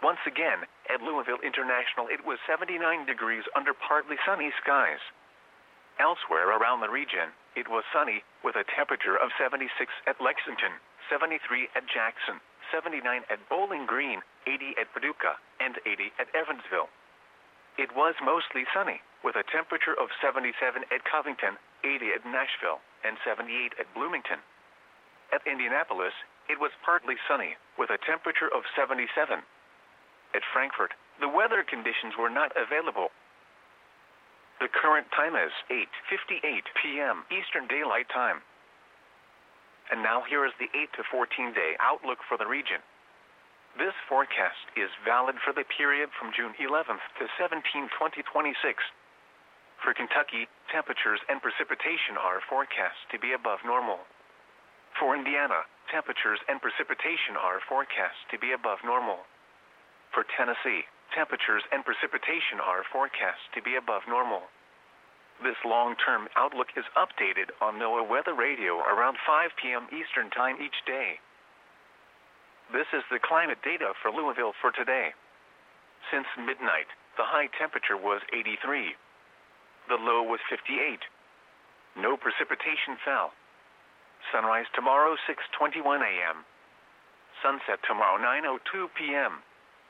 Once again, at Louisville International it was 79 degrees under partly sunny skies. Elsewhere around the region, it was sunny, with a temperature of 76 at Lexington, 73 at Jackson, 79 at Bowling Green, 80 at Paducah, and 80 at Evansville. It was mostly sunny, with a temperature of 77 at Covington, 80 at Nashville, and 78 at Bloomington. At Indianapolis, it was partly sunny, with a temperature of 77. At Frankfort, the weather conditions were not available. The current time is 8:58 p.m. Eastern Daylight Time. And now here is the 8 to 14 day outlook for the region. This forecast is valid for the period from June 11th to 17, 2026. For Kentucky, temperatures and precipitation are forecast to be above normal. For Indiana, temperatures and precipitation are forecast to be above normal. For Tennessee, temperatures and precipitation are forecast to be above normal. This long-term outlook is updated on NOAA Weather Radio around 5 p.m. Eastern Time each day. This is the climate data for Louisville for today. Since midnight, the high temperature was 83. The low was 58. No precipitation fell. Sunrise tomorrow 6:21 a.m. Sunset tomorrow 9:02 p.m.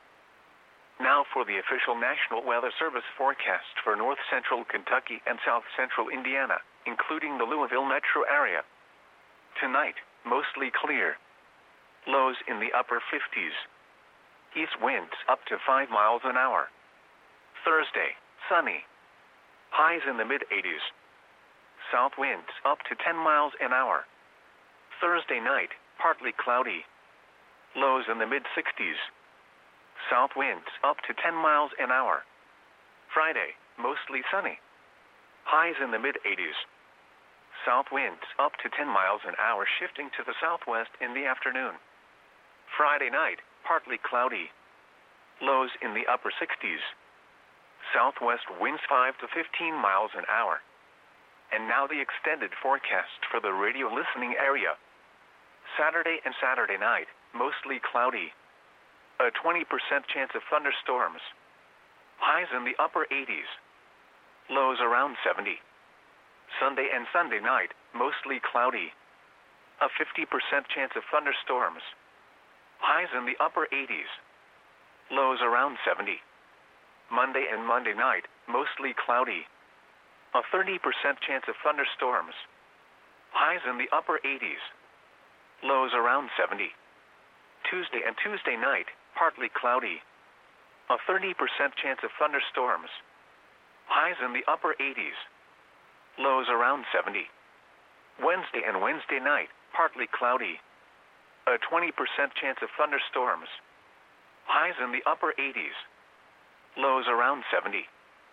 Now for the official National Weather Service forecast for north central Kentucky and south central Indiana, including the Louisville metro area. Tonight, mostly clear. Lows in the upper 50s. East winds up to 5 miles an hour. Thursday, sunny. Highs in the mid-80s. South winds up to 10 miles an hour. Thursday night, partly cloudy. Lows in the mid-60s. South winds up to 10 miles an hour. Friday, mostly sunny. Highs in the mid-80s. South winds up to 10 miles an hour, shifting to the southwest in the afternoon. Friday night, partly cloudy. Lows in the upper 60s. Southwest winds 5 to 15 miles an hour. And now the extended forecast for the radio listening area. Saturday and Saturday night, mostly cloudy. A 20% chance of thunderstorms. Highs in the upper 80s. Lows around 70. Sunday and Sunday night, mostly cloudy. A 50% chance of thunderstorms. Highs in the upper 80s. Lows around 70. Monday and Monday night, mostly cloudy. A 30% chance of thunderstorms. Highs in the upper 80s. Lows around 70. Tuesday and Tuesday night, partly cloudy. A 30% chance of thunderstorms. Highs in the upper 80s. Lows around 70. Wednesday and Wednesday night, partly cloudy. A 20% chance of thunderstorms. Highs in the upper 80s. Lows around 70.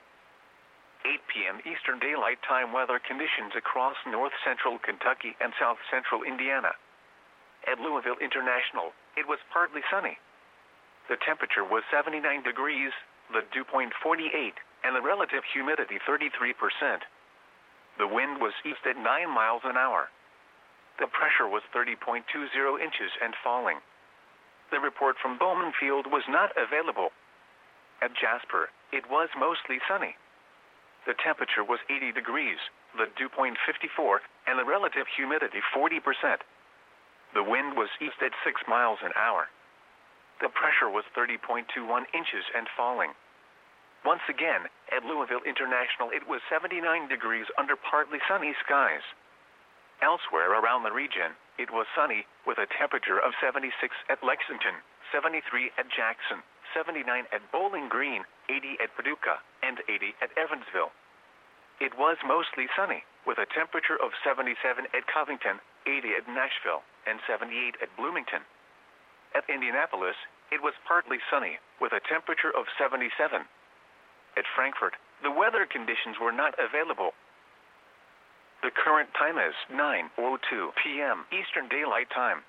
8 p.m. Eastern Daylight Time weather conditions across north central Kentucky and south central Indiana. At Louisville International, it was partly sunny. The temperature was 79 degrees, the dew point 48, and the relative humidity 33%. The wind was east at 9 miles an hour. The pressure was 30.20 inches and falling. The report from Bowman Field was not available. At Jasper, it was mostly sunny. The temperature was 80 degrees, the dew point 54, and the relative humidity 40%. The wind was east at 6 miles an hour. The pressure was 30.21 inches and falling. Once again, at Louisville International, it was 79 degrees under partly sunny skies. Elsewhere around the region, it was sunny, with a temperature of 76 at Lexington, 73 at Jackson, 79 at Bowling Green, 80 at Paducah, and 80 at Evansville. It was mostly sunny, with a temperature of 77 at Covington, 80 at Nashville, and 78 at Bloomington. At Indianapolis, it was partly sunny, with a temperature of 77. At Frankfort, the weather conditions were not available. The current time is 9:02 p.m. Eastern Daylight Time.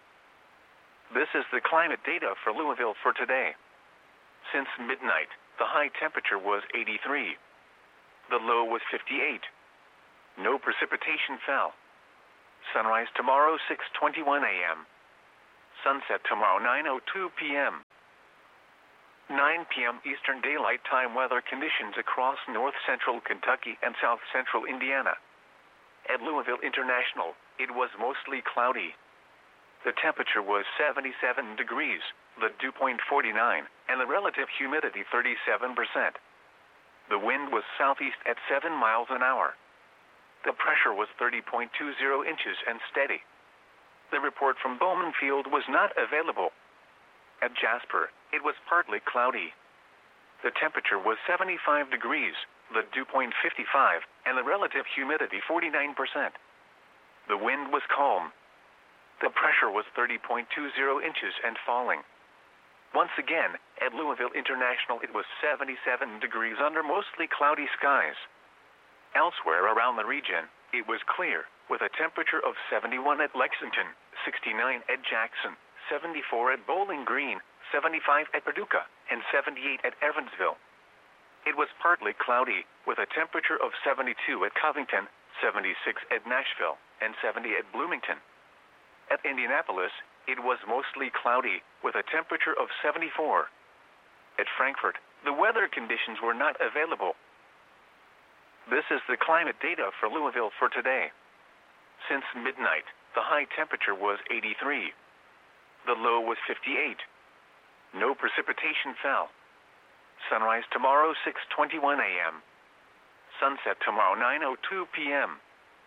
This is the climate data for Louisville for today. Since midnight, the high temperature was 83. The low was 58. No precipitation fell. Sunrise tomorrow 6:21 a.m. Sunset tomorrow 9:02 p.m. 9 p.m. Eastern Daylight Time weather conditions across north-central Kentucky and south-central Indiana. At Louisville International, it was mostly cloudy. The temperature was 77 degrees, the dew point 49, and the relative humidity 37%. The wind was southeast at 7 miles an hour. The pressure was 30.20 inches and steady. The report from Bowman Field was not available. At Jasper, it was partly cloudy. The temperature was 75 degrees, the dew point 55, and the relative humidity 49%. The wind was calm. The pressure was 30.20 inches and falling. Once again, at Louisville International, it was 77 degrees under mostly cloudy skies. Elsewhere around the region, it was clear, with a temperature of 71 at Lexington, 69 at Jackson, 74 at Bowling Green, 75 at Paducah, and 78 at Evansville. It was partly cloudy, with a temperature of 72 at Covington, 76 at Nashville, and 70 at Bloomington. At Indianapolis, it was mostly cloudy, with a temperature of 74. At Frankfort, the weather conditions were not available. This is the climate data for Louisville for today. Since midnight, the high temperature was 83. The low was 58. No precipitation fell. Sunrise tomorrow 6:21 a.m. Sunset tomorrow 9:02 p.m.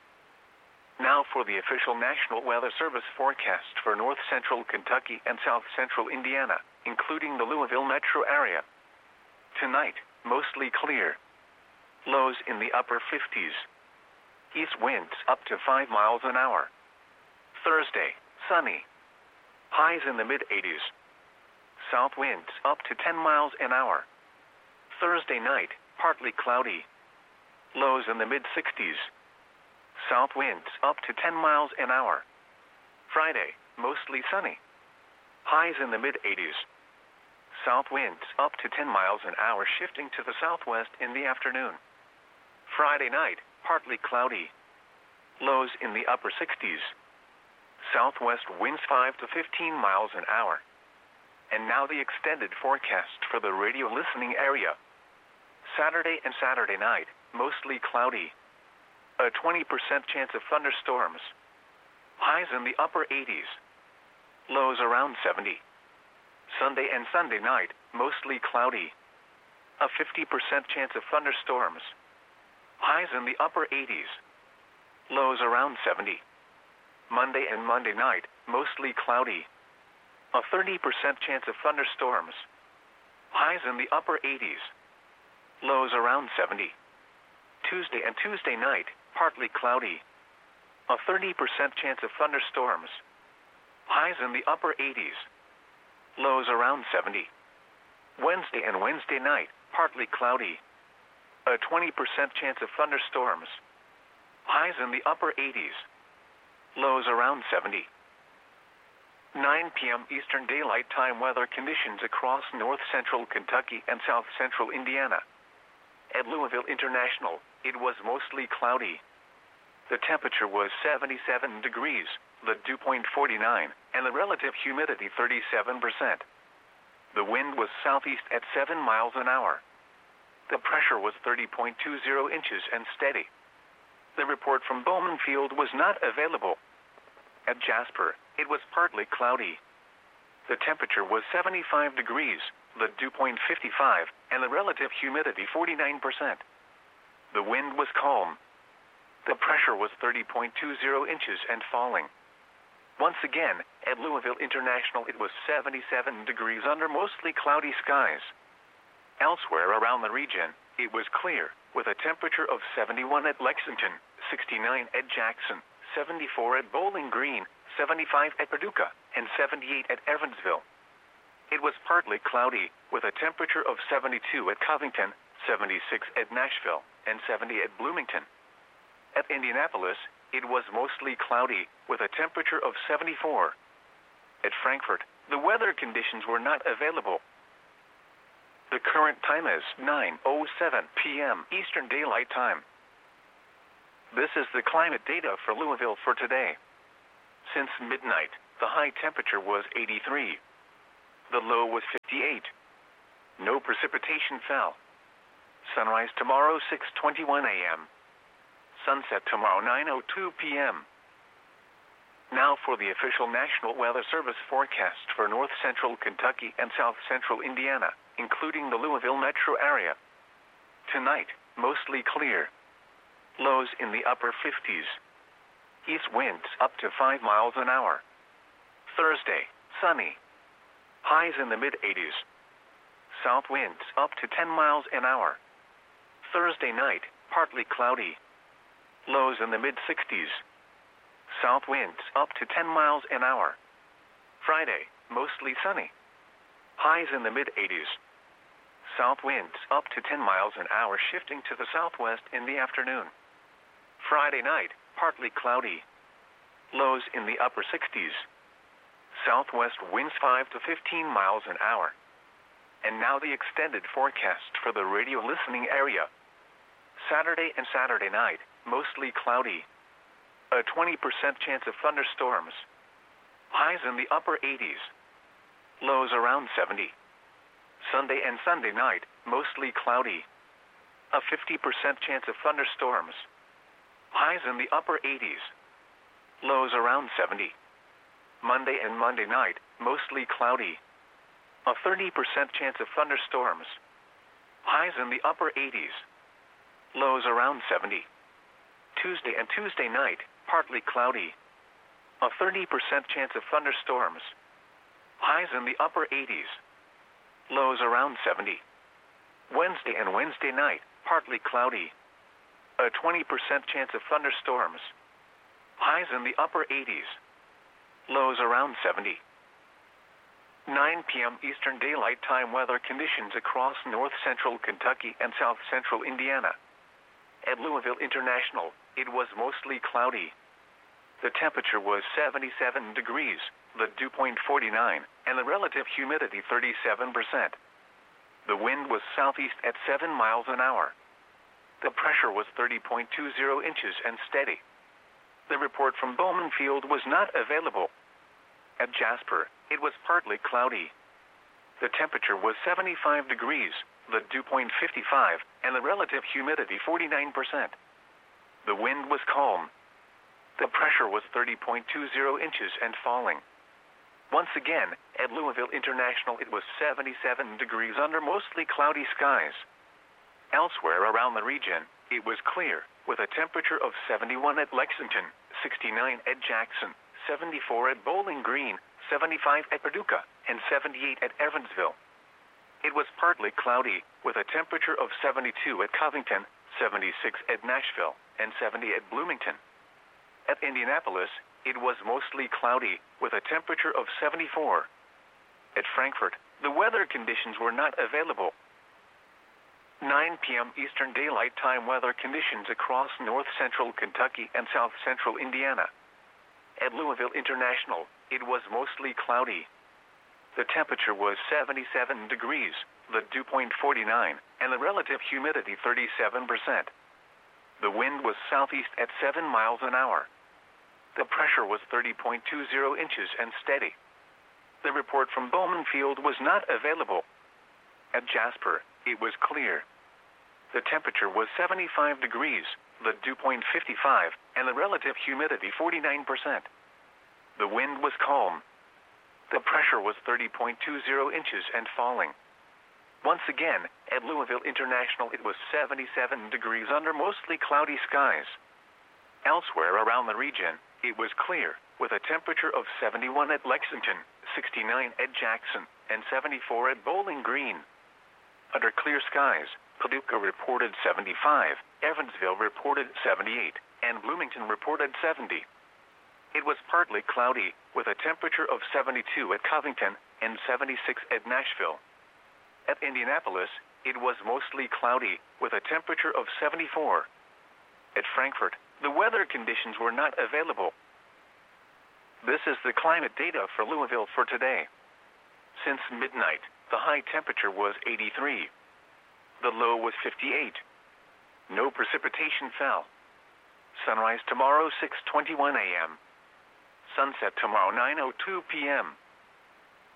Now for the official National Weather Service forecast for north-central Kentucky and south-central Indiana, including the Louisville metro area. Tonight, mostly clear. Lows in the upper 50s. East winds up to 5 miles an hour. Thursday, sunny. Highs in the mid-80s. South winds up to 10 miles an hour. Thursday night, partly cloudy. Lows in the mid-60s. South winds up to 10 miles an hour. Friday, mostly sunny. Highs in the mid-80s. South winds up to 10 miles an hour, shifting to the southwest in the afternoon. Friday night, partly cloudy. Lows in the upper 60s. Southwest winds 5 to 15 miles an hour. And now the extended forecast for the radio listening area. Saturday and Saturday night, mostly cloudy. A 20% chance of thunderstorms. Highs in the upper 80s. Lows around 70. Sunday and Sunday night, mostly cloudy. A 50% chance of thunderstorms. Highs in the upper 80s. Lows around 70. Monday and Monday night, mostly cloudy. A 30% chance of thunderstorms. Highs in the upper 80s. Lows around 70. Tuesday and Tuesday night, partly cloudy. A 30% chance of thunderstorms. Highs in the upper 80s. Lows around 70. Wednesday and Wednesday night, partly cloudy. A 20% chance of thunderstorms. Highs in the upper 80s. Lows around 70. 9 p.m. Eastern Daylight Time weather conditions across north-central Kentucky and south-central Indiana. At Louisville International, it was mostly cloudy. The temperature was 77 degrees, the dew point 49, and the relative humidity 37%. The wind was southeast at 7 miles an hour. The pressure was 30.20 inches and steady. The report from Bowman Field was not available. At Jasper, it was partly cloudy. The temperature was 75 degrees, the dew point 55, and the relative humidity 49%. The wind was calm. The pressure was 30.20 inches and falling. Once again, at Louisville International, it was 77 degrees under mostly cloudy skies. Elsewhere around the region, it was clear, with a temperature of 71 at Lexington, 69 at Jackson, 74 at Bowling Green, 75 at Paducah, and 78 at Evansville. It was partly cloudy, with a temperature of 72 at Covington, 76 at Nashville, and 70 at Bloomington. At Indianapolis, it was mostly cloudy, with a temperature of 74. At Frankfort, the weather conditions were not available. The current time is 9:07 p.m. Eastern Daylight Time. This is the climate data for Louisville for today. Since midnight, the high temperature was 83. The low was 58. No precipitation fell. Sunrise tomorrow 6:21 a.m. Sunset tomorrow 9:02 p.m. Now for the official National Weather Service forecast for north central Kentucky and south central Indiana, including the Louisville metro area. Tonight, mostly clear. Lows in the upper 50s. East winds up to 5 miles an hour. Thursday, sunny. Highs in the mid-80s. South winds up to 10 miles an hour. Thursday night, partly cloudy. Lows in the mid-60s. South winds up to 10 miles an hour. Friday, mostly sunny. Highs in the mid-80s. South winds up to 10 miles an hour, shifting to the southwest in the afternoon. Friday night, partly cloudy. Lows in the upper 60s. Southwest winds 5 to 15 miles an hour. And now the extended forecast for the radio listening area. Saturday and Saturday night, mostly cloudy. A 20% chance of thunderstorms. Highs in the upper 80s. Lows around 70. Sunday and Sunday night, mostly cloudy. A 50% chance of thunderstorms. Highs in the upper 80s. Lows around 70. Monday and Monday night, mostly cloudy. A 30% chance of thunderstorms. Highs in the upper 80s. Lows around 70. Tuesday and Tuesday night, partly cloudy. A 30% chance of thunderstorms. Highs in the upper 80s. Lows around 70. Wednesday and Wednesday night, partly cloudy. A 20% chance of thunderstorms. Highs in the upper 80s. Lows around 70. 9 p.m. Eastern Daylight Time weather conditions across north central Kentucky and south central Indiana. At Louisville International, it was mostly cloudy. The temperature was 77 degrees, the dew point 49, and the relative humidity 37%. The wind was southeast at 7 miles an hour. The pressure was 30.20 inches and steady. The report from Bowman Field was not available. At Jasper, it was partly cloudy. The temperature was 75 degrees, the dew point 55, and the relative humidity 49%. The wind was calm. The pressure was 30.20 inches and falling. Once again, at Louisville International, it was 77 degrees under mostly cloudy skies. Elsewhere around the region, it was clear, with a temperature of 71 at Lexington, 69 at Jackson, 74 at Bowling Green, 75 at Paducah, and 78 at Evansville. It was partly cloudy, with a temperature of 72 at Covington, 76 at Nashville, and 70 at Bloomington. At Indianapolis, it was mostly cloudy, with a temperature of 74. At Frankfort, the weather conditions were not available. 9 p.m. Eastern Daylight Time weather conditions across north central Kentucky and south central Indiana. At Louisville International, it was mostly cloudy. The temperature was 77 degrees, the dew point 49, and the relative humidity 37%. The wind was southeast at 7 miles an hour. The pressure was 30.20 inches and steady. The report from Bowman Field was not available. At Jasper, it was clear. The temperature was 75 degrees, the dew point 55, and the relative humidity 49%. The wind was calm. The pressure was 30.20 inches and falling. Once again, at Louisville International, it was 77 degrees under mostly cloudy skies. Elsewhere around the region, it was clear, with a temperature of 71 at Lexington, 69 at Jackson, and 74 at Bowling Green. Under clear skies, Paducah reported 75, Evansville reported 78, and Bloomington reported 70. It was partly cloudy, with a temperature of 72 at Covington and 76 at Nashville. At Indianapolis, it was mostly cloudy, with a temperature of 74. At Frankfort, the weather conditions were not available. This is the climate data for Louisville for today. Since midnight, the high temperature was 83. The low was 58. No precipitation fell. Sunrise tomorrow 6:21 a.m. Sunset tomorrow 9:02 p.m.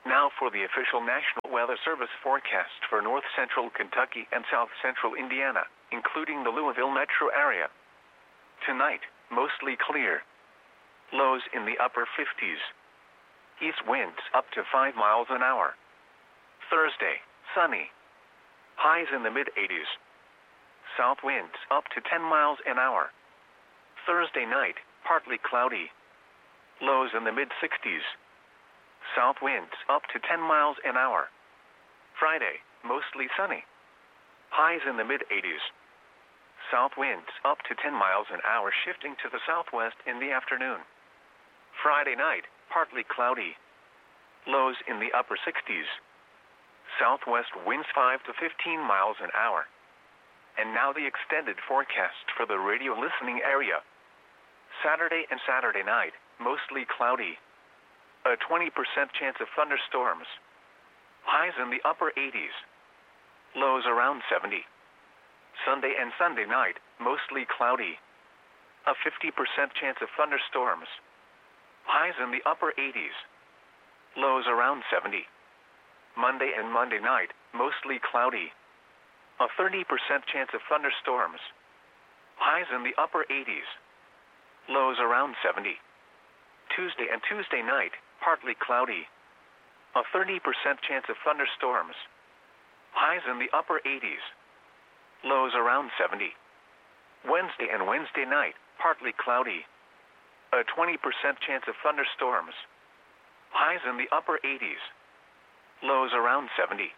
Now for the official National Weather Service forecast for north central Kentucky and south central Indiana, including the Louisville metro area. Tonight, mostly clear. Lows in the upper 50s. East winds up to 5 miles an hour. Thursday, sunny. Highs in the mid-80s. South winds up to 10 miles an hour. Thursday night, partly cloudy. Lows in the mid-60s. South winds up to 10 miles an hour. Friday, mostly sunny. Highs in the mid-80s. South winds up to 10 miles an hour, shifting to the southwest in the afternoon. Friday night, partly cloudy. Lows in the upper 60s. Southwest winds 5 to 15 miles an hour. And now the extended forecast for the radio listening area. Saturday and Saturday night, mostly cloudy. A 20% chance of thunderstorms. Highs in the upper 80s. Lows around 70. Sunday and Sunday night, mostly cloudy. A 50% chance of thunderstorms. Highs in the upper 80s. Lows around 70. Monday and Monday night, mostly cloudy. A 30% chance of thunderstorms. Highs in the upper 80s. Lows around 70. Tuesday and Tuesday night, partly cloudy. A 30% chance of thunderstorms. Highs in the upper 80s. Lows around 70. Wednesday and Wednesday night, partly cloudy. A 20% chance of thunderstorms. Highs in the upper 80s. Lows around 70.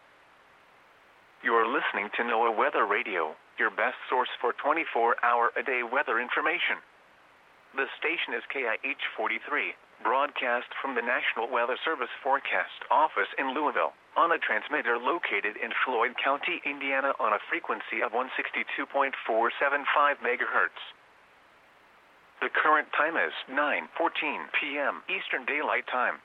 You're listening to NOAA Weather Radio, your best source for 24-hour-a-day weather information. The station is KIH 43, broadcast from the National Weather Service Forecast Office in Louisville, on a transmitter located in Floyd County, Indiana, on a frequency of 162.475 megahertz. The current time is 9:14 p.m. Eastern Daylight Time.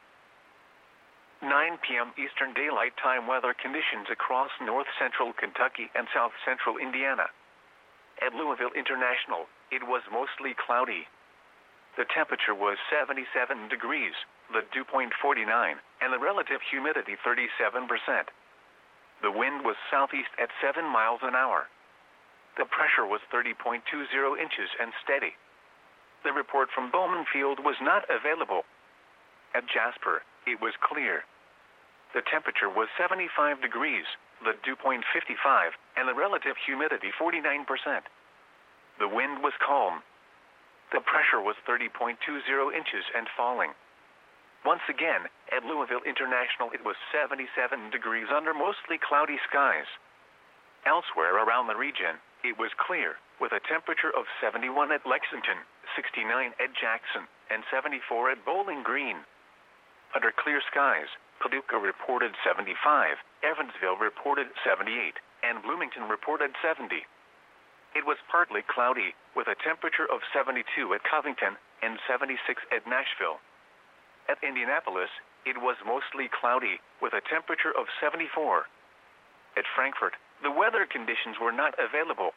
9 p.m. Eastern Daylight Time weather conditions across north central Kentucky and south central Indiana. At Louisville International, it was mostly cloudy. The temperature was 77 degrees, the dew point 49, and the relative humidity 37%. The wind was southeast at 7 miles an hour. The pressure was 30.20 inches and steady. The report from Bowman Field was not available. At Jasper, it was clear. The temperature was 75 degrees, the dew point 55, and the relative humidity 49%. The wind was calm. The pressure was 30.20 inches and falling. Once again, at Louisville International, it was 77 degrees under mostly cloudy skies. Elsewhere around the region, it was clear, with a temperature of 71 at Lexington, 69 at Jackson, and 74 at Bowling Green. Under clear skies, Paducah reported 75, Evansville reported 78, and Bloomington reported 70. It was partly cloudy, with a temperature of 72 at Covington and 76 at Nashville. At Indianapolis, it was mostly cloudy, with a temperature of 74. At Frankfort, the weather conditions were not available.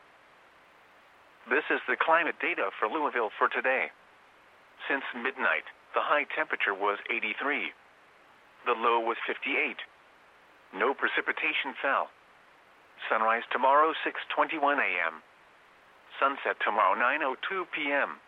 This is the climate data for Louisville for today. Since midnight, the high temperature was 83. The low was 58. No precipitation fell. Sunrise tomorrow 6:21 a.m. Sunset tomorrow 9:02 p.m.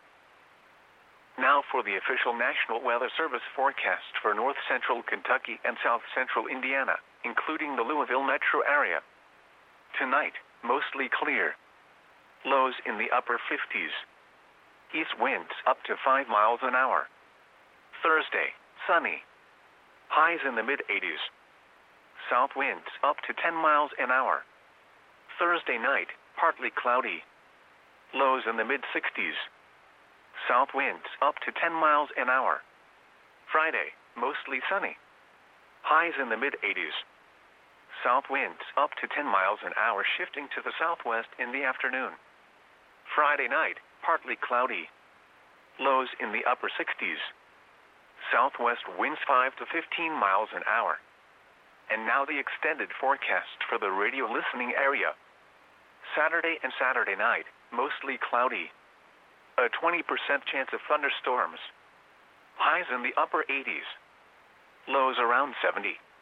Now for the official National Weather Service forecast for north central Kentucky and south central Indiana, including the Louisville metro area. Tonight, mostly clear. Lows in the upper 50s. East winds up to 5 miles an hour. Thursday, sunny. Highs in the mid-80s. South winds up to 10 miles an hour. Thursday night, partly cloudy. Lows in the mid-60s. South winds up to 10 miles an hour. Friday, mostly sunny. Highs in the mid-80s. South winds up to 10 miles an hour, shifting to the southwest in the afternoon. Friday night, partly cloudy. Lows in the upper 60s. Southwest winds 5 to 15 miles an hour. And now the extended forecast for the radio listening area. Saturday and Saturday night, mostly cloudy. A 20% chance of thunderstorms. Highs in the upper 80s. Lows around 70.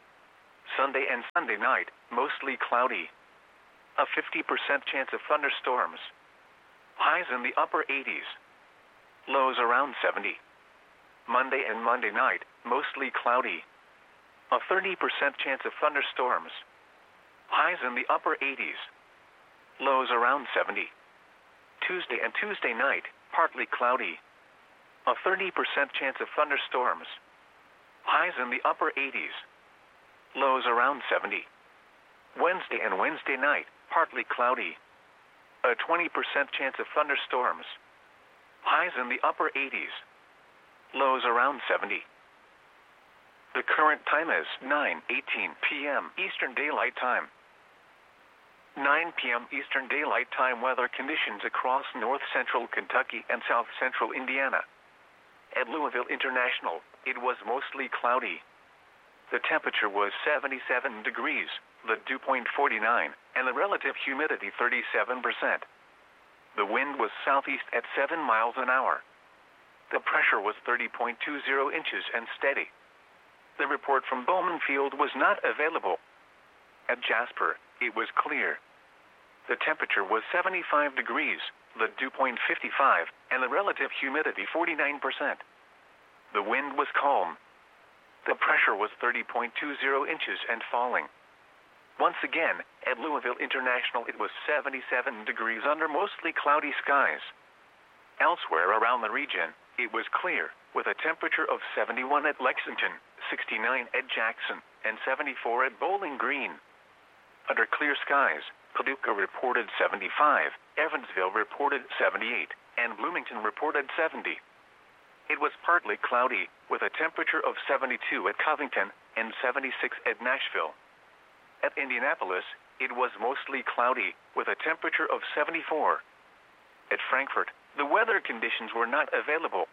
Sunday and Sunday night, mostly cloudy. A 50% chance of thunderstorms. Highs in the upper 80s. Lows around 70. Monday and Monday night, mostly cloudy. A 30% chance of thunderstorms. Highs in the upper 80s. Lows around 70. Tuesday and Tuesday night, partly cloudy. A 30% chance of thunderstorms. Highs in the upper 80s. Lows around 70. Wednesday and Wednesday night, partly cloudy. A 20% chance of thunderstorms. Highs in the upper 80s. Lows around 70. The current time is 9:18 p.m. Eastern Daylight Time. 9 p.m. Eastern Daylight Time weather conditions across north central Kentucky and south central Indiana. At Louisville International, it was mostly cloudy. The temperature was 77 degrees, the dew point 49, and the relative humidity 37%. The wind was southeast at 7 miles an hour. The pressure was 30.20 inches and steady. The report from Bowman Field was not available. At Jasper, it was clear. The temperature was 75 degrees, the dew point 55, and the relative humidity 49%. The wind was calm. The pressure was 30.20 inches and falling. Once again, at Louisville International it was 77 degrees under mostly cloudy skies. Elsewhere around the region, it was clear, with a temperature of 71 at Lexington, 69 at Jackson, and 74 at Bowling Green. Under clear skies, Paducah reported 75, Evansville reported 78, and Bloomington reported 70. It was partly cloudy, with a temperature of 72 at Covington and 76 at Nashville. At Indianapolis, it was mostly cloudy, with a temperature of 74. At Frankfort, the weather conditions were not available.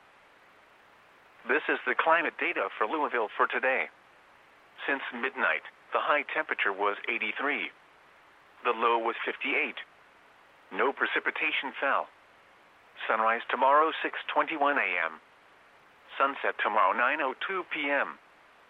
This is the climate data for Louisville for today. Since midnight, the high temperature was 83. The low was 58. No precipitation fell. Sunrise tomorrow 6:21 a.m. Sunset tomorrow 9:02 p.m.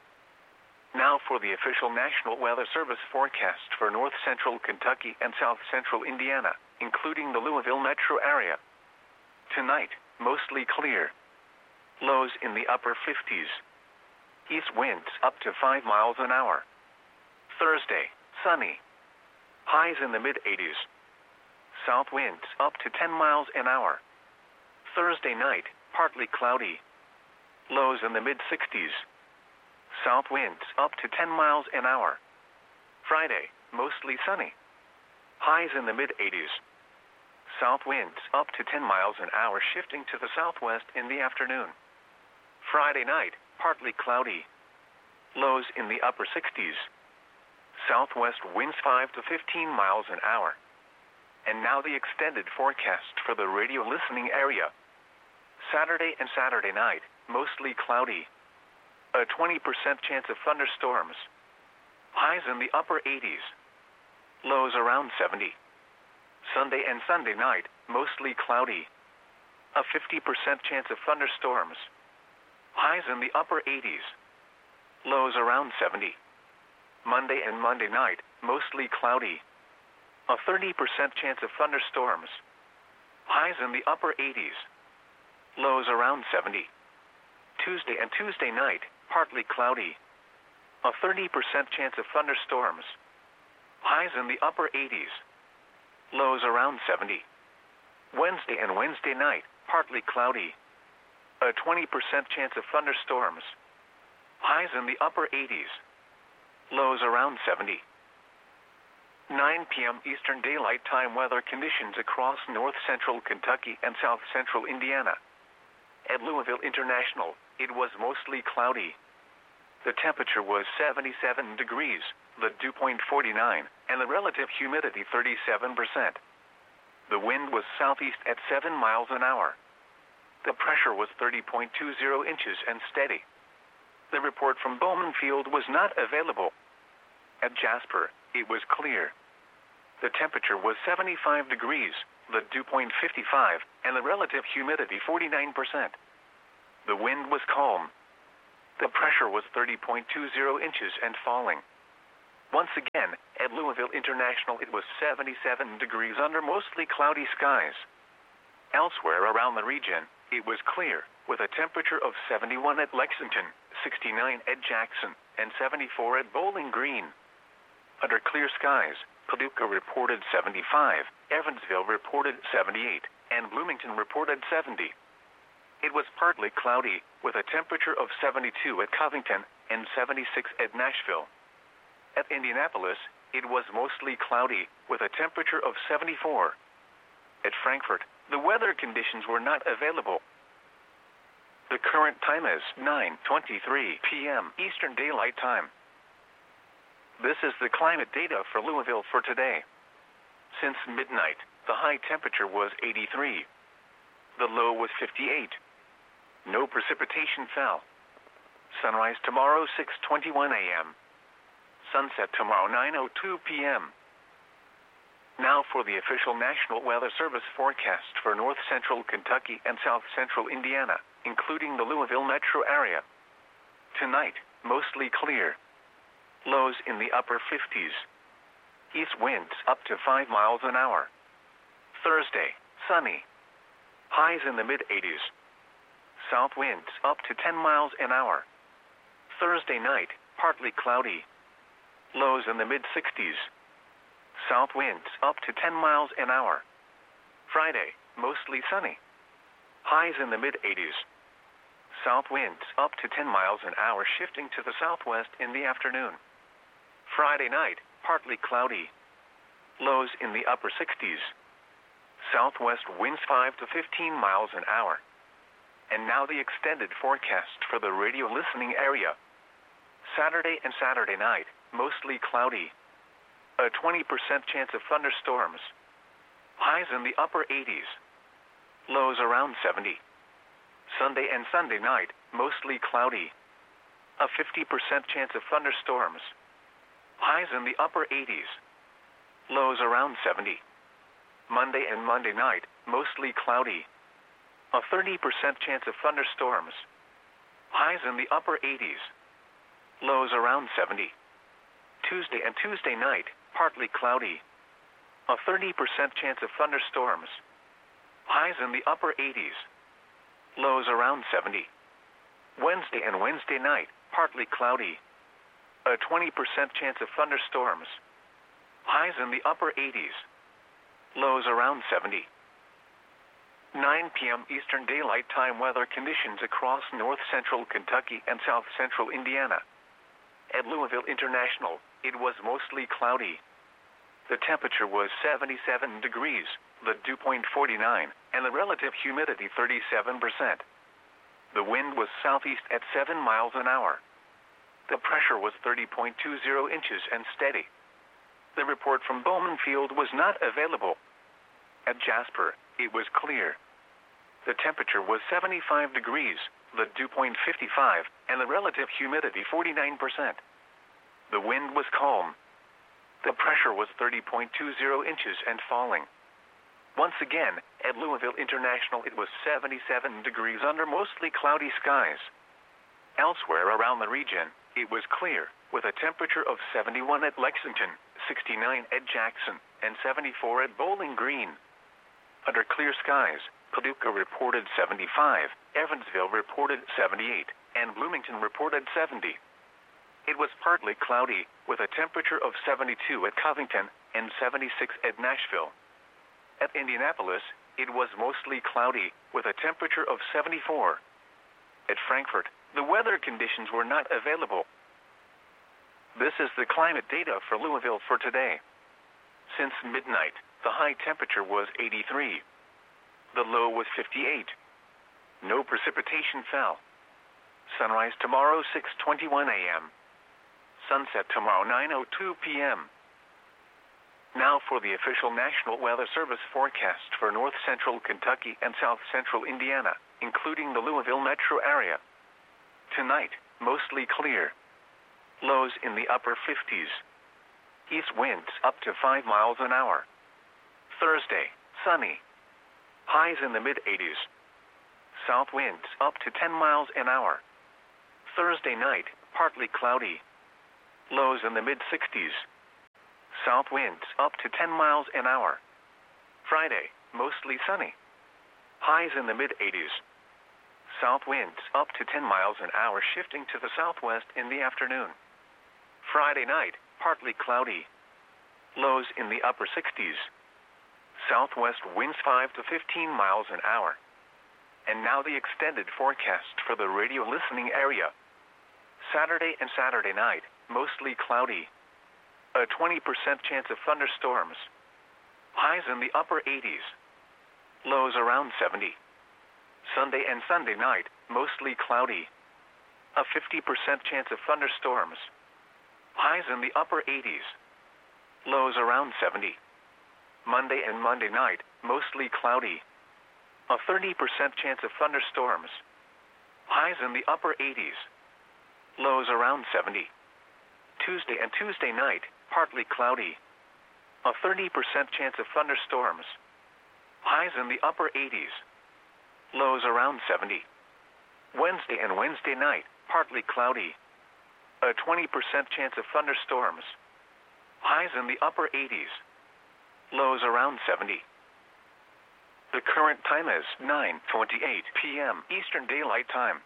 Now for the official National Weather Service forecast for north central Kentucky and south central Indiana, including the Louisville metro area. Tonight, mostly clear. Lows in the upper 50s. East winds up to 5 miles an hour. Thursday, sunny. Highs in the mid-80s. South winds up to 10 miles an hour. Thursday night, partly cloudy. Lows in the mid-60s. South winds up to 10 miles an hour. Friday, mostly sunny. Highs in the mid-80s. South winds up to 10 miles an hour, shifting to the southwest in the afternoon. Friday night, partly cloudy. Lows in the upper 60s. Southwest winds 5 to 15 miles an hour. And now the extended forecast for the radio listening area. Saturday and Saturday night, mostly cloudy. A 20% chance of thunderstorms. Highs in the upper 80s. Lows around 70. Sunday and Sunday night, mostly cloudy. A 50% chance of thunderstorms. Highs in the upper 80s. Lows around 70. Monday and Monday night, mostly cloudy. A 30% chance of thunderstorms. Highs in the upper 80s. Lows around 70. Tuesday and Tuesday night, partly cloudy. A 30% chance of thunderstorms. Highs in the upper 80s. Lows around 70. Wednesday and Wednesday night, partly cloudy. A 20% chance of thunderstorms. Highs in the upper 80s. Lows around 70. 9 p.m. Eastern Daylight Time weather conditions across north central Kentucky and south central Indiana. At Louisville International, it was mostly cloudy. The temperature was 77 degrees, the dew point 49, and the relative humidity 37%. The wind was southeast at 7 miles an hour. The pressure was 30.20 inches and steady. The report from Bowman Field was not available. At Jasper, it was clear. The temperature was 75 degrees, the dew point 55, and the relative humidity 49%. The wind was calm. The pressure was 30.20 inches and falling. Once again, at Louisville International it was 77 degrees under mostly cloudy skies. Elsewhere around the region, it was clear, with a temperature of 71 at Lexington, 69 at Jackson, and 74 at Bowling Green. Under clear skies, Paducah reported 75, Evansville reported 78, and Bloomington reported 70. It was partly cloudy, with a temperature of 72 at Covington and 76 at Nashville. At Indianapolis, it was mostly cloudy, with a temperature of 74. At Frankfort, the weather conditions were not available. The current time is 9:23 p.m. Eastern Daylight Time. This is the climate data for Louisville for today. Since midnight, the high temperature was 83. The low was 58. No precipitation fell. Sunrise tomorrow 6:21 a.m. Sunset tomorrow 9:02 p.m. Now for the official National Weather Service forecast for north central Kentucky and south central Indiana, including the Louisville metro area. Tonight, mostly clear. Lows in the upper 50s. East winds up to 5 miles an hour. Thursday, sunny. Highs in the mid-80s. South winds up to 10 miles an hour. Thursday night, partly cloudy. Lows in the mid-60s. South winds up to 10 miles an hour. Friday, mostly sunny. Highs in the mid-80s. South winds up to 10 miles an hour, shifting to the southwest in the afternoon. Friday night, partly cloudy. Lows in the upper 60s. Southwest winds 5 to 15 miles an hour. And now the extended forecast for the radio listening area. Saturday and Saturday night, mostly cloudy. A 20% chance of thunderstorms. Highs in the upper 80s. Lows around 70. Sunday and Sunday night, mostly cloudy. A 50% chance of thunderstorms. Highs in the upper 80s. Lows around 70. Monday and Monday night, mostly cloudy. A 30% chance of thunderstorms. Highs in the upper 80s. Lows around 70. Tuesday and Tuesday night, partly cloudy. A 30% chance of thunderstorms. Highs in the upper 80s. Lows around 70. Wednesday and Wednesday night, partly cloudy. A 20% chance of thunderstorms. Highs in the upper 80s. Lows around 70. 9 p.m. Eastern Daylight Time weather conditions across north central Kentucky and south central Indiana. At Louisville International, it was mostly cloudy. The temperature was 77 degrees, the dew point 49, and the relative humidity 37%. The wind was southeast at 7 miles an hour. The pressure was 30.20 inches and steady. The report from Bowman Field was not available. At Jasper, it was clear. The temperature was 75 degrees, the dew point 55, and the relative humidity 49%. The wind was calm. The pressure was 30.20 inches and falling. Once again, at Louisville International it was 77 degrees under mostly cloudy skies. Elsewhere around the region, it was clear, with a temperature of 71 at Lexington, 69 at Jackson, and 74 at Bowling Green. Under clear skies, Paducah reported 75, Evansville reported 78, and Bloomington reported 70. It was partly cloudy, with a temperature of 72 at Covington and 76 at Nashville. At Indianapolis, it was mostly cloudy, with a temperature of 74. At Frankfort, the weather conditions were not available. This is the climate data for Louisville for today. Since midnight, the high temperature was 83. The low was 58. No precipitation fell. Sunrise tomorrow 6:21 a.m. Sunset tomorrow 9:02 p.m. Now for the official National Weather Service forecast for north central Kentucky and south central Indiana, including the Louisville metro area. Tonight, mostly clear. Lows in the upper 50s. East winds up to 5 miles an hour. Thursday, sunny. Highs in the mid-80s. South winds up to 10 miles an hour. Thursday night, partly cloudy. lows in the mid-60s. South winds up to 10 miles an hour. Friday, mostly sunny. Highs in the mid-80s. South winds up to 10 miles an hour, shifting to the southwest in the afternoon. Friday night, partly cloudy. Lows in the upper 60s. Southwest winds 5 to 15 miles an hour. And now the extended forecast for the radio listening area. Saturday and Saturday night, mostly cloudy. A 20% chance of thunderstorms. Highs in the upper 80s. Lows around 70. Sunday and Sunday night, mostly cloudy. A 50% chance of thunderstorms. Highs in the upper 80s. Lows around 70. Monday and Monday night, mostly cloudy. A 30% chance of thunderstorms. Highs in the upper 80s. Lows around 70. Tuesday and Tuesday night, partly cloudy. A 30% chance of thunderstorms. Highs in the upper 80s. Lows around 70. Wednesday and Wednesday night, partly cloudy. A 20% chance of thunderstorms. Highs in the upper 80s. Lows around 70. The current time is 9:28 p.m. Eastern Daylight Time.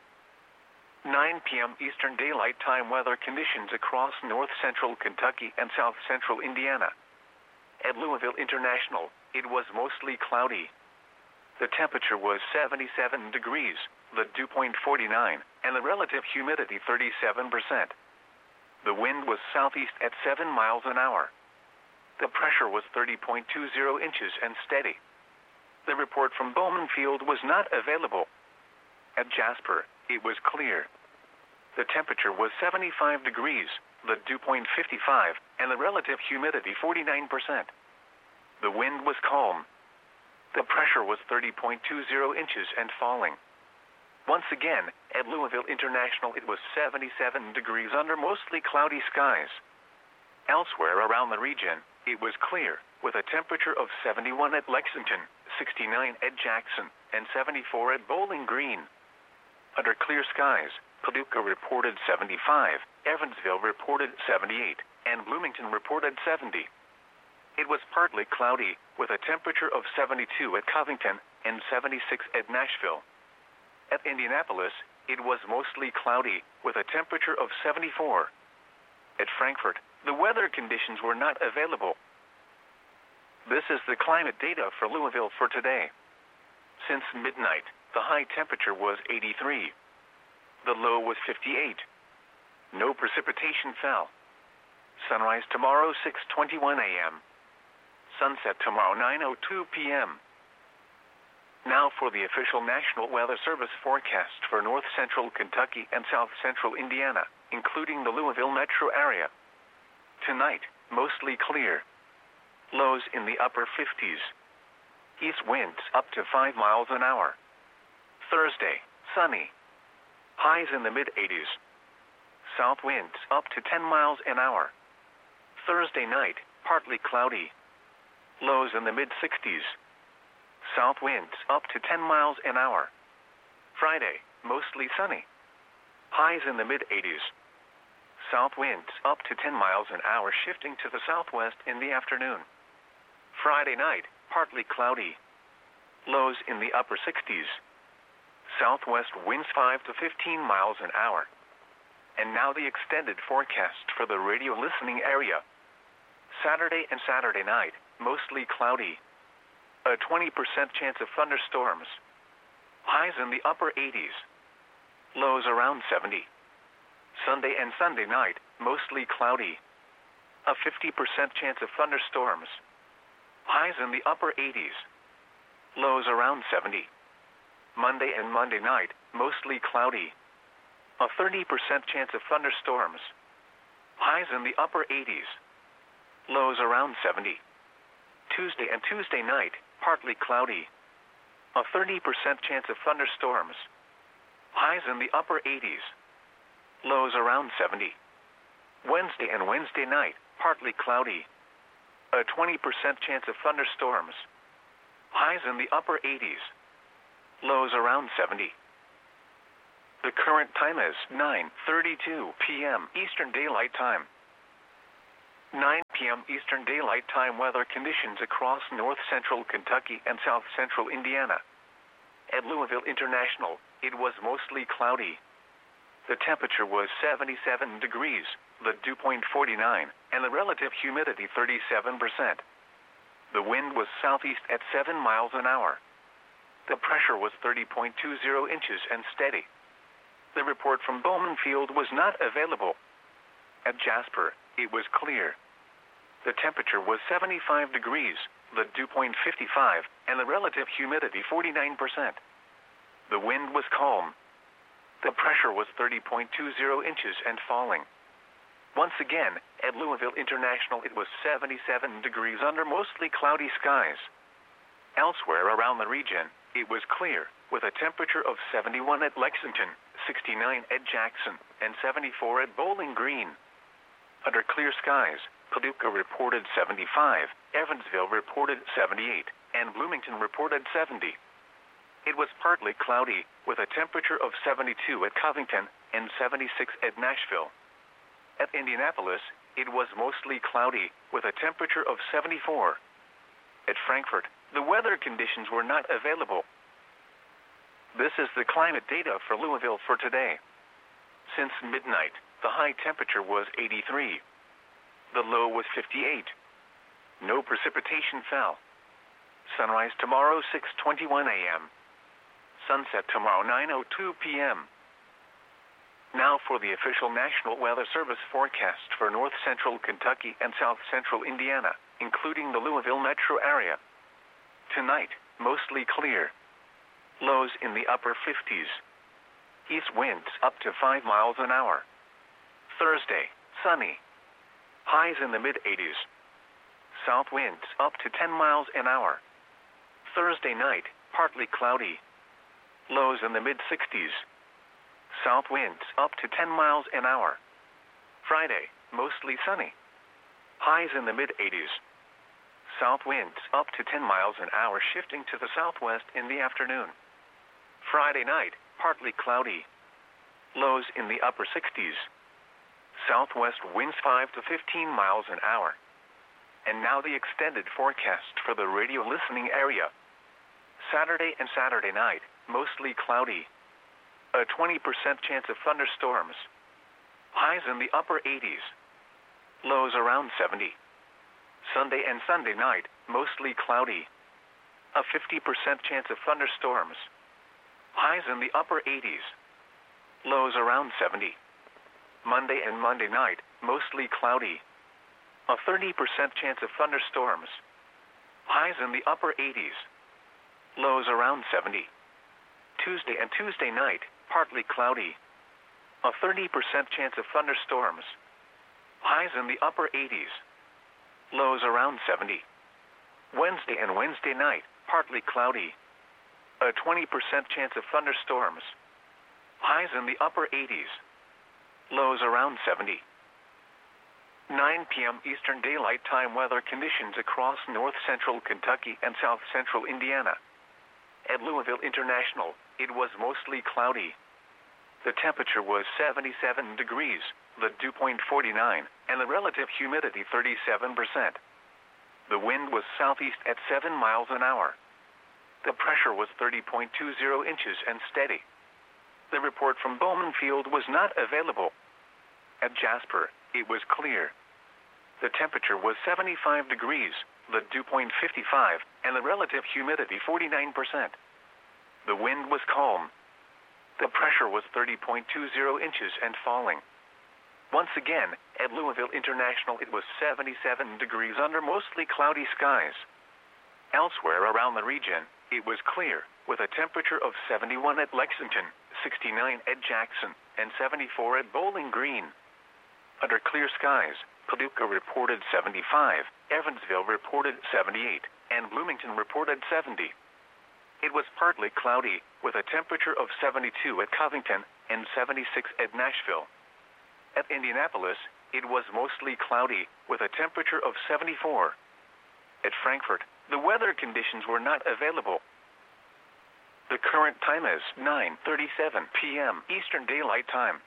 9 p.m. Eastern Daylight Time weather conditions across north-central Kentucky and south-central Indiana. At Louisville International, it was mostly cloudy. The temperature was 77 degrees, the dew point 49, and the relative humidity 37%. The wind was southeast at 7 miles an hour. The pressure was 30.20 inches and steady. The report from Bowman Field was not available. At Jasper, it was clear. The temperature was 75 degrees, the dew point 55, and the relative humidity 49%. The wind was calm. The pressure was 30.20 inches and falling. Once again, at Louisville International, it was 77 degrees under mostly cloudy skies. Elsewhere around the region, it was clear, with a temperature of 71 at Lexington, 69 at Jackson, and 74 at Bowling Green. Under clear skies, Paducah reported 75, Evansville reported 78, and Bloomington reported 70. It was partly cloudy, with a temperature of 72 at Covington and 76 at Nashville. At Indianapolis, it was mostly cloudy, with a temperature of 74. At Frankfort, the weather conditions were not available. This is the climate data for Louisville for today. Since midnight, the high temperature was 83. The low was 58. No precipitation fell. Sunrise tomorrow 6:21 a.m. Sunset tomorrow 9:02 p.m. Now for the official National Weather Service forecast for north-central Kentucky and south-central Indiana, including the Louisville metro area. Tonight, mostly clear. Lows in the upper 50s. East winds up to 5 miles an hour. Thursday, sunny. Highs in the mid-80s. South winds up to 10 miles an hour. Thursday night, partly cloudy. Lows in the mid-60s. South winds up to 10 miles an hour. Friday, mostly sunny. Highs in the mid-80s. South winds up to 10 miles an hour, shifting to the southwest in the afternoon. Friday night, partly cloudy. Lows in the upper 60s. Southwest winds 5 to 15 miles an hour. And now the extended forecast for the radio listening area. Saturday and Saturday night, mostly cloudy. A 20% chance of thunderstorms. Highs in the upper 80s. Lows around 70. Sunday and Sunday night, mostly cloudy. A 50% chance of thunderstorms. Highs in the upper 80s. Lows around 70. Monday and Monday night, mostly cloudy. A 30% chance of thunderstorms. Highs in the upper 80s. Lows around 70. Tuesday and Tuesday night, partly cloudy. A 30% chance of thunderstorms. Highs in the upper 80s. Lows around 70. Wednesday and Wednesday night, partly cloudy. A 20% chance of thunderstorms. Highs in the upper 80s. Lows around 70. The current time is 9:32 p.m. Eastern Daylight Time. 9 p.m. Eastern Daylight Time weather conditions across north central Kentucky and south central Indiana. At Louisville International, it was mostly cloudy. The temperature was 77 degrees, the dew point 49, and the relative humidity 37%. The wind was southeast at 7 miles an hour. The pressure was 30.20 inches and steady. The report from Bowman Field was not available. At Jasper, it was clear. The temperature was 75 degrees, the dew point 55, and the relative humidity 49%. The wind was calm. The pressure was 30.20 inches and falling. Once again, at Louisville International, it was 77 degrees under mostly cloudy skies. Elsewhere around the region, it was clear, with a temperature of 71 at Lexington, 69 at Jackson, and 74 at Bowling Green. Under clear skies, Paducah reported 75, Evansville reported 78, and Bloomington reported 70. It was partly cloudy, with a temperature of 72 at Covington and 76 at Nashville. At Indianapolis, it was mostly cloudy, with a temperature of 74. At Frankfort, the weather conditions were not available. This is the climate data for Louisville for today. Since midnight, the high temperature was 83. The low was 58. No precipitation fell. Sunrise tomorrow 6:21 a.m. Sunset tomorrow 9:02 p.m. Now for the official National Weather Service forecast for north central Kentucky and south central Indiana, including the Louisville metro area. Tonight, mostly clear. Lows in the upper 50s. East winds up to 5 miles an hour. Thursday, sunny. Highs in the mid-80s. South winds up to 10 miles an hour. Thursday night, partly cloudy. Lows in the mid-60s. South winds up to 10 miles an hour. Friday, mostly sunny. Highs in the mid-80s. South winds up to 10 miles an hour, shifting to the southwest in the afternoon. Friday night, partly cloudy. Lows in the upper 60s. Southwest winds 5 to 15 miles an hour. And now the extended forecast for the radio listening area. Saturday and Saturday night, mostly cloudy. A 20% chance of thunderstorms. Highs in the upper 80s. Lows around 70. Sunday and Sunday night, mostly cloudy. A 50% chance of thunderstorms. Highs in the upper 80s. Lows around 70. Monday and Monday night, mostly cloudy. A 30% chance of thunderstorms. Highs in the upper 80s. Lows around 70. Tuesday and Tuesday night, partly cloudy. A 30% chance of thunderstorms. Highs in the upper 80s. Lows around 70. Wednesday and Wednesday night, partly cloudy. A 20% chance of thunderstorms. Highs in the upper 80s. Lows around 70. 9 p.m. Eastern Daylight Time weather conditions across north central Kentucky and south central Indiana. At Louisville International, it was mostly cloudy. The temperature was 77 degrees, the dew point 49, and the relative humidity 37%. The wind was southeast at 7 miles an hour. The pressure was 30.20 inches and steady. The report from Bowman Field was not available. At Jasper, it was clear. The temperature was 75 degrees, the dew point 55, and the relative humidity 49%. The wind was calm. The pressure was 30.20 inches and falling. Once again, at Louisville International, it was 77 degrees under mostly cloudy skies. Elsewhere around the region, it was clear, with a temperature of 71 at Lexington, 69 at Jackson, and 74 at Bowling Green. Under clear skies, Paducah reported 75, Evansville reported 78, and Bloomington reported 70. It was partly cloudy, with a temperature of 72 at Covington and 76 at Nashville. At Indianapolis, it was mostly cloudy, with a temperature of 74. At Frankfort, the weather conditions were not available. The current time is 9:37 p.m. Eastern Daylight Time.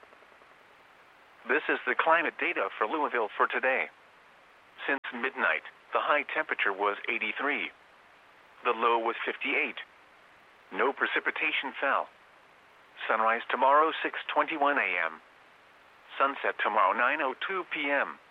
This is the climate data for Louisville for today. Since midnight, the high temperature was 83. The low was 58. No precipitation fell. Sunrise tomorrow 6:21 a.m. Sunset tomorrow 9:02 p.m.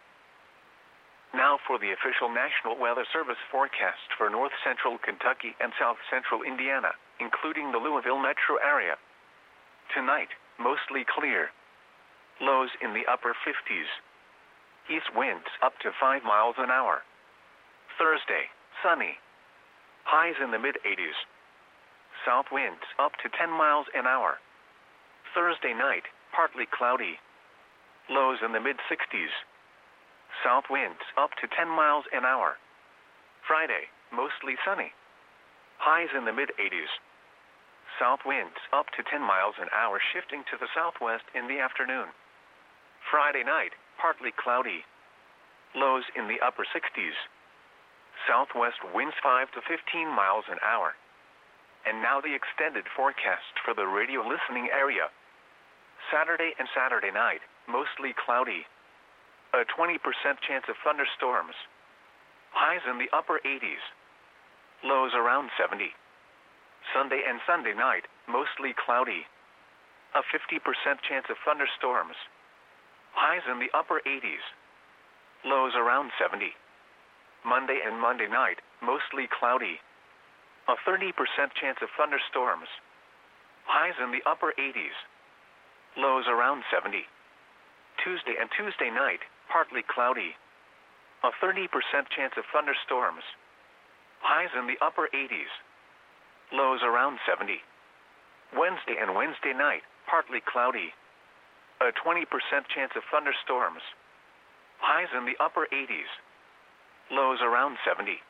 Now for the official National Weather Service forecast for north central Kentucky and south central Indiana, including the Louisville metro area. Tonight, mostly clear. Lows in the upper 50s. East winds up to 5 miles an hour. Thursday, sunny. Highs in the mid-80s. South winds up to 10 miles an hour. Thursday night, partly cloudy. Lows in the mid-60s. South winds up to 10 miles an hour. Friday, mostly sunny. Highs in the mid-80s. South winds up to 10 miles an hour, shifting to the southwest in the afternoon. Friday night, partly cloudy. Lows in the upper 60s. Southwest winds 5 to 15 miles an hour. And now the extended forecast for the radio listening area. Saturday and Saturday night, mostly cloudy. A 20% chance of thunderstorms. Highs in the upper 80s. Lows around 70. Sunday and Sunday night, mostly cloudy. A 50% chance of thunderstorms. Highs in the upper 80s. Lows around 70. Monday and Monday night, mostly cloudy. A 30% chance of thunderstorms. Highs in the upper 80s. Lows around 70. Tuesday and Tuesday night, partly cloudy. A 30% chance of thunderstorms. Highs in the upper 80s. Lows around 70. Wednesday and Wednesday night, partly cloudy. A 20% chance of thunderstorms. Highs in the upper 80s. Lows around 70.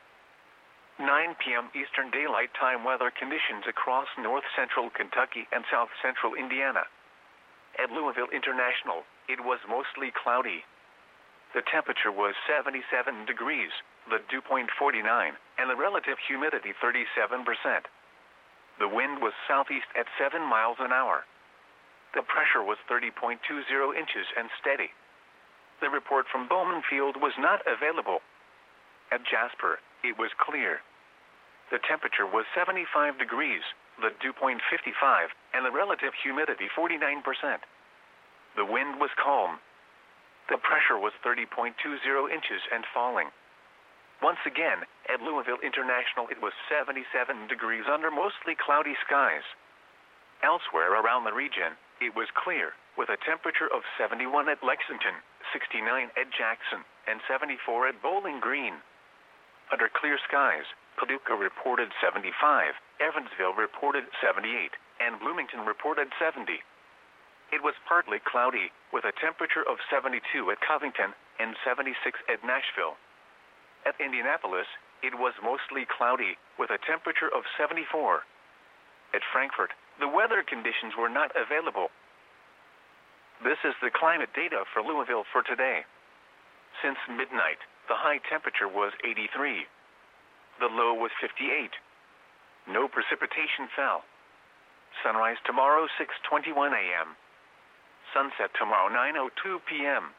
9 p.m. Eastern Daylight Time weather conditions across north central Kentucky and south central Indiana. At Louisville International, it was mostly cloudy. The temperature was 77 degrees, the dew point 49, and the relative humidity 37%. The wind was southeast at 7 miles an hour. The pressure was 30.20 inches and steady. The report from Bowman Field was not available. At Jasper, it was clear. The temperature was 75 degrees, the dew point 55, and the relative humidity 49%. The wind was calm. The pressure was 30.20 inches and falling. Once again, at Louisville International, it was 77 degrees under mostly cloudy skies. Elsewhere around the region, it was clear, with a temperature of 71 at Lexington, 69 at Jackson, and 74 at Bowling Green. Under clear skies, Paducah reported 75, Evansville reported 78, and Bloomington reported 70. It was partly cloudy, with a temperature of 72 at Covington and 76 at Nashville. At Indianapolis, it was mostly cloudy, with a temperature of 74. At Frankfort, the weather conditions were not available. This is the climate data for Louisville for today. Since midnight, the high temperature was 83. The low was 58. No precipitation fell. Sunrise tomorrow 6:21 a.m. Sunset tomorrow 9:02 p.m.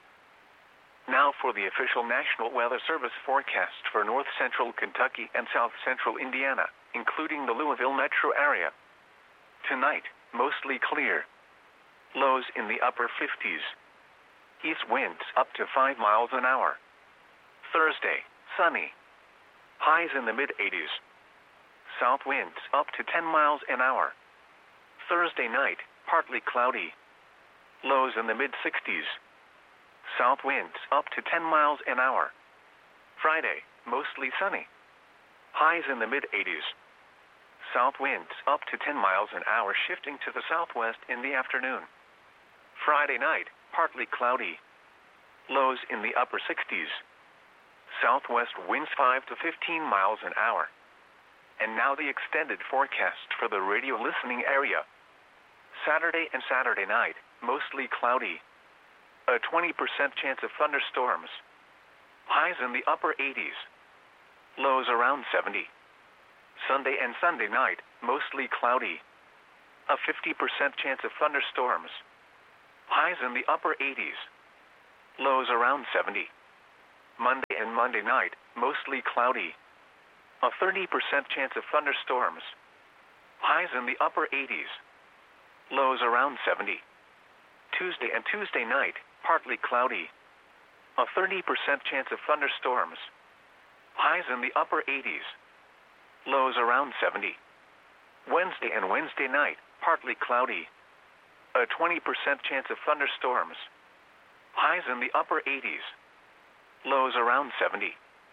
Now for the official National Weather Service forecast for north central Kentucky and south central Indiana, including the Louisville metro area. Tonight, mostly clear. Lows in the upper 50s. East winds up to 5 miles an hour. Thursday, sunny. Highs in the mid-80s. South winds up to 10 miles an hour. Thursday night, partly cloudy. Lows in the mid-60s. South winds up to 10 miles an hour. Friday, mostly sunny. Highs in the mid-80s. South winds up to 10 miles an hour, shifting to the southwest in the afternoon. Friday night, partly cloudy. Lows in the upper 60s. Southwest winds 5 to 15 miles an hour. And now the extended forecast for the radio listening area. Saturday and Saturday night, mostly cloudy. A 20% chance of thunderstorms. Highs in the upper 80s. Lows around 70. Sunday and Sunday night, mostly cloudy. A 50% chance of thunderstorms. Highs in the upper 80s. Lows around 70. Monday and Monday night, mostly cloudy. A 30% chance of thunderstorms. Highs in the upper 80s. Lows around 70. Tuesday and Tuesday night, partly cloudy. A 30% chance of thunderstorms. Highs in the upper 80s. Lows around 70. Wednesday and Wednesday night, partly cloudy. A 20% chance of thunderstorms. Highs in the upper 80s. Lows around 70.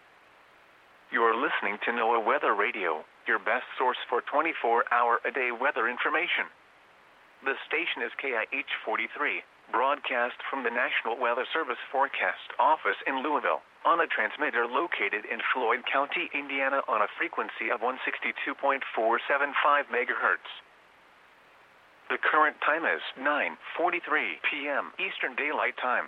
You're listening to NOAA Weather Radio, your best source for 24-hour-a-day weather information. The station is KIH 43, broadcast from the National Weather Service Forecast Office in Louisville, on a transmitter located in Floyd County, Indiana, on a frequency of 162.475 megahertz. The current time is 9:43 p.m. Eastern Daylight Time.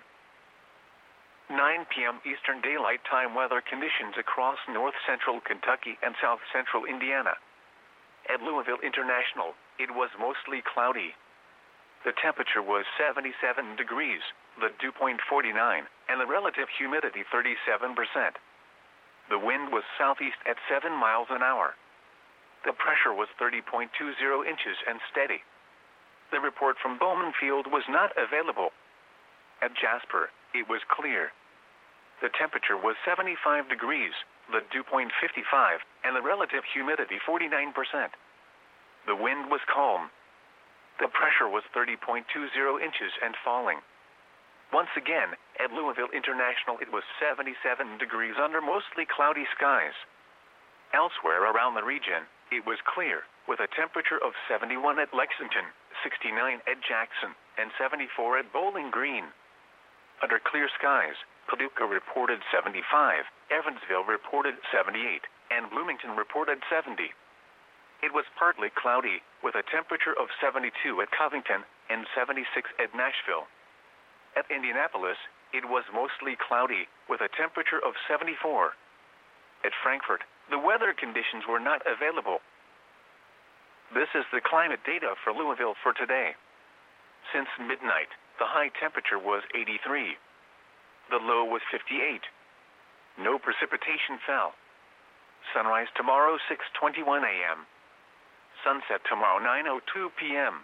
9 p.m. Eastern Daylight Time weather conditions across north-central Kentucky and south-central Indiana. At Louisville International, it was mostly cloudy. The temperature was 77 degrees, the dew point 49, and the relative humidity 37%. The wind was southeast at 7 miles an hour. The pressure was 30.20 inches and steady. The report from Bowman Field was not available. At Jasper, it was clear. The temperature was 75 degrees, the dew point 55, and the relative humidity 49%. The wind was calm. The pressure was 30.20 inches and falling. Once again, at Louisville International, it was 77 degrees under mostly cloudy skies. Elsewhere around the region, it was clear, with a temperature of 71 at Lexington, 69 at Jackson, and 74 at Bowling Green. Under clear skies, Paducah reported 75, Evansville reported 78, and Bloomington reported 70. It was partly cloudy, with a temperature of 72 at Covington and 76 at Nashville. At Indianapolis, it was mostly cloudy, with a temperature of 74. At Frankfort, the weather conditions were not available. This is the climate data for Louisville for today. Since midnight, the high temperature was 83. The low was 58. No precipitation fell. Sunrise tomorrow 6:21 a.m. Sunset tomorrow 9:02 p.m.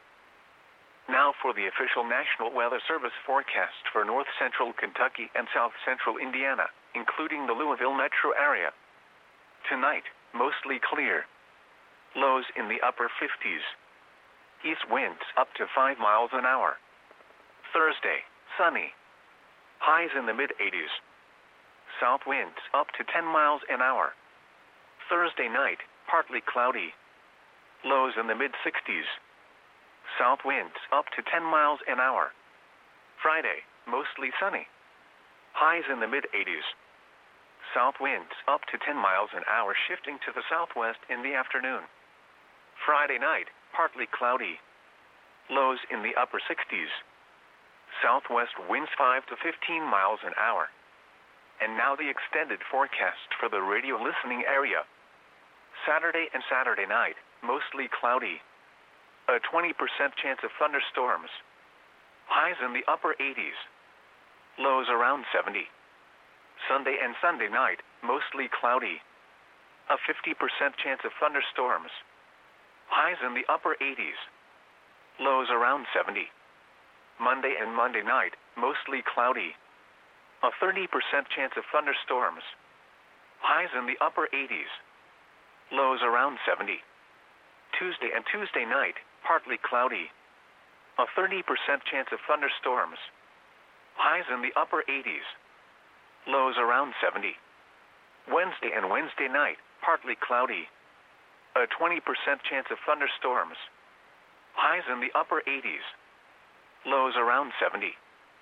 Now for the official National Weather Service forecast for north-central Kentucky and south-central Indiana, including the Louisville metro area. Tonight, mostly clear. Lows in the upper 50s. East winds up to 5 miles an hour. Thursday, sunny. Highs in the mid-80s. South winds up to 10 miles an hour. Thursday night, partly cloudy. Lows in the mid-60s. South winds up to 10 miles an hour. Friday, mostly sunny. Highs in the mid-80s. South winds up to 10 miles an hour, shifting to the southwest in the afternoon. Friday night, partly cloudy. Lows in the upper 60s. Southwest winds 5 to 15 miles an hour. And now the extended forecast for the radio listening area. Saturday and Saturday night, mostly cloudy. A 20% chance of thunderstorms. Highs in the upper 80s. Lows around 70. Sunday and Sunday night, mostly cloudy. A 50% chance of thunderstorms. Highs in the upper 80s. Lows around 70. Monday and Monday night, mostly cloudy. A 30% chance of thunderstorms. Highs in the upper 80s. Lows around 70. Tuesday and Tuesday night, partly cloudy. A 30% chance of thunderstorms. Highs in the upper 80s. Lows around 70. Wednesday and Wednesday night, partly cloudy. A 20% chance of thunderstorms. Highs in the upper 80s. Lows around 70.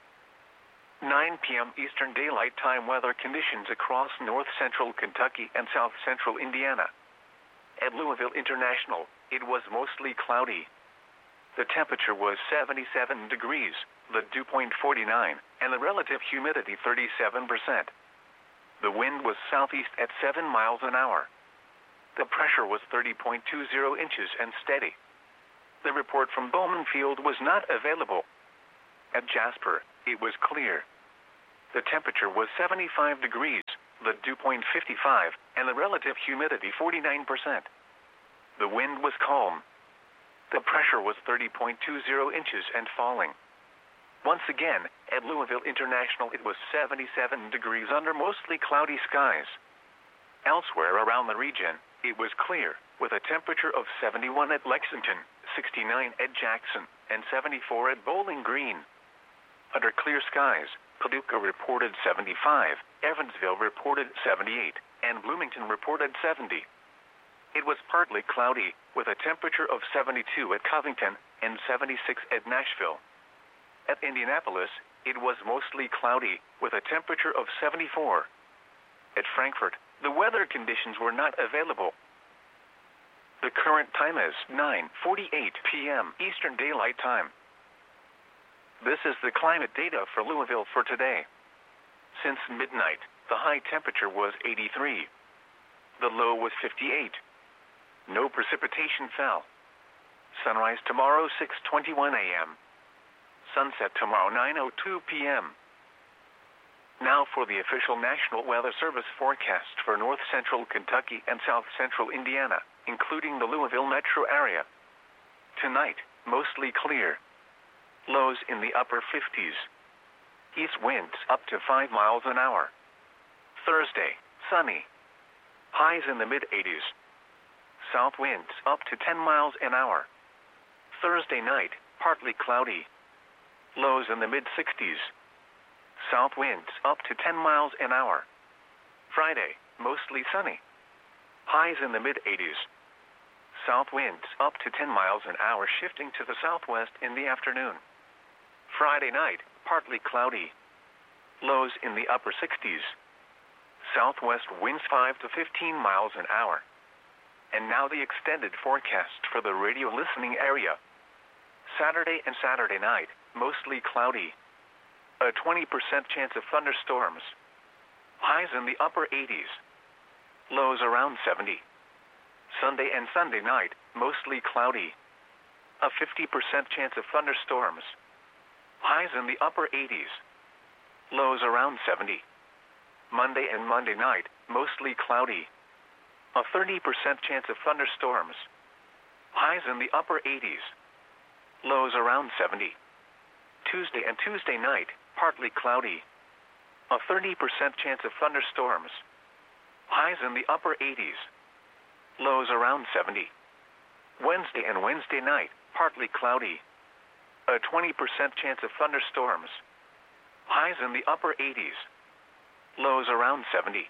9 p.m. Eastern Daylight Time weather conditions across north-central Kentucky and south-central Indiana. At Louisville International, it was mostly cloudy. The temperature was 77 degrees, the dew point 49, and the relative humidity 37%. The wind was southeast at 7 miles an hour. The pressure was 30.20 inches and steady. The report from Bowman Field was not available. At Jasper, it was clear. The temperature was 75 degrees, the dew point 55, and the relative humidity 49%. The wind was calm. The pressure was 30.20 inches and falling. Once again, at Louisville International, it was 77 degrees under mostly cloudy skies. Elsewhere around the region, it was clear, with a temperature of 71 at Lexington, 69 at Jackson, and 74 at Bowling Green. Under clear skies, Paducah reported 75, Evansville reported 78, and Bloomington reported 70. It was partly cloudy, with a temperature of 72 at Covington and 76 at Nashville. At Indianapolis, it was mostly cloudy, with a temperature of 74. At Frankfort, the weather conditions were not available. The current time is 9:48 p.m. Eastern Daylight Time. This is the climate data for Louisville for today. Since midnight, the high temperature was 83. The low was 58. No precipitation fell. Sunrise tomorrow 6:21 a.m. Sunset tomorrow 9:02 p.m. Now for the official National Weather Service forecast for north central Kentucky and south central Indiana, including the Louisville metro area. Tonight, mostly clear. Lows in the upper 50s. East winds up to 5 miles an hour. Thursday, sunny. Highs in the mid-80s. South winds up to 10 miles an hour. Thursday night, partly cloudy. Lows in the mid-60s. South winds up to 10 miles an hour. Friday, mostly sunny. Highs in the mid-80s. South winds up to 10 miles an hour, shifting to the southwest in the afternoon. Friday night, partly cloudy. Lows in the upper 60s. Southwest winds 5 to 15 miles an hour. And now the extended forecast for the radio listening area. Saturday and Saturday night, mostly cloudy. A 20% chance of thunderstorms. Highs in the upper 80s. Lows around 70. Sunday and Sunday night, mostly cloudy. A 50% chance of thunderstorms. Highs in the upper 80s. Lows around 70. Monday and Monday night, mostly cloudy. A 30% chance of thunderstorms. Highs in the upper 80s. Lows around 70. Tuesday and Tuesday night, partly cloudy. A 30% chance of thunderstorms. Highs in the upper 80s. Lows around 70. Wednesday and Wednesday night, partly cloudy. A 20% chance of thunderstorms. Highs in the upper 80s. Lows around 70.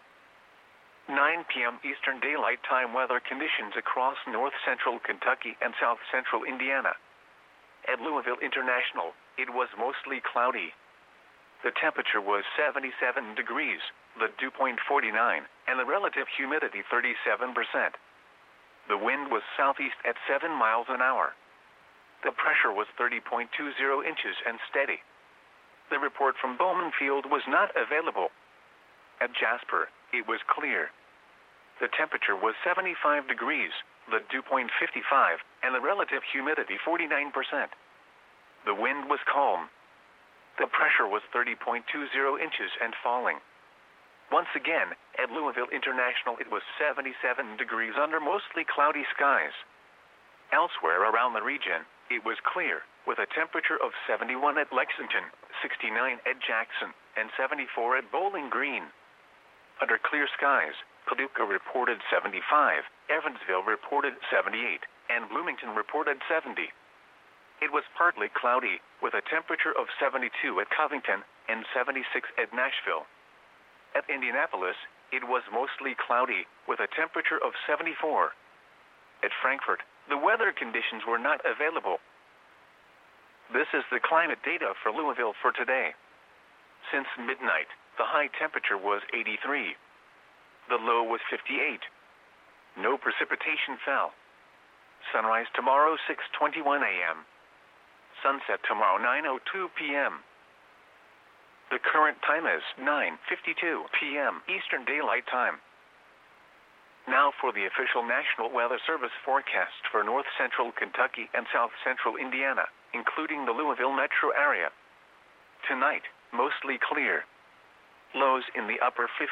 9 p.m. Eastern Daylight Time weather conditions across north central Kentucky and south central Indiana. At Louisville International, it was mostly cloudy. The temperature was 77 degrees, the dew point 49, and the relative humidity 37%. The wind was southeast at 7 miles an hour. The pressure was 30.20 inches and steady. The report from Bowman Field was not available. At Jasper, it was clear. The temperature was 75 degrees, the dew point 55, and the relative humidity 49%. The wind was calm. The pressure was 30.20 inches and falling. Once again, at Louisville International, it was 77 degrees under mostly cloudy skies. Elsewhere around the region, it was clear, with a temperature of 71 at Lexington, 69 at Jackson, and 74 at Bowling Green. Under clear skies, Paducah reported 75, Evansville reported 78, and Bloomington reported 70. It was partly cloudy, with a temperature of 72 at Covington and 76 at Nashville. At Indianapolis, it was mostly cloudy, with a temperature of 74. At Frankfort, the weather conditions were not available. This is the climate data for Louisville for today. Since midnight, the high temperature was 83. The low was 58. No precipitation fell. Sunrise tomorrow 6:21 a.m. Sunset tomorrow 9:02 p.m. The current time is 9:52 p.m. Eastern Daylight Time. Now for the official National Weather Service forecast for north central Kentucky and south central Indiana, including the Louisville metro area. Tonight, mostly clear. Lows in the upper 50s.